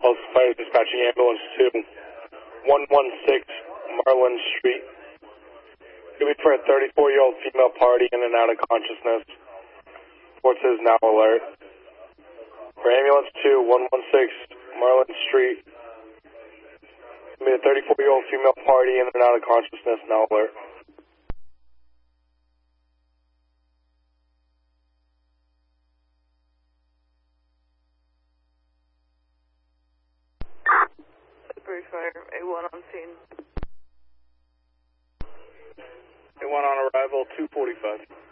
Tulsa Fire dispatching ambulance to 116 Marlin Street. It'll be for a 34-year-old female party in and out of consciousness. Report says now alert. For ambulance to 116 Marlin Street. It'll be a 34-year-old female party in and out of consciousness, now alert. Fire, A1 on scene. A1 on arrival, 245.